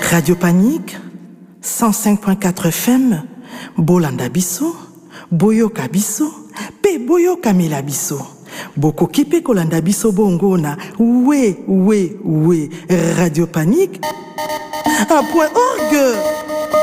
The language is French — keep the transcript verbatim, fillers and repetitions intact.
Radio Panique, cent cinq point quatre F M, Bolanda Bisso, Boyoka Bisso, Pe Boyoka Mila Bisso. Boko kipe kolanda biso bongona, ouais, ouais, ouais, Radio Panique, un point orgue.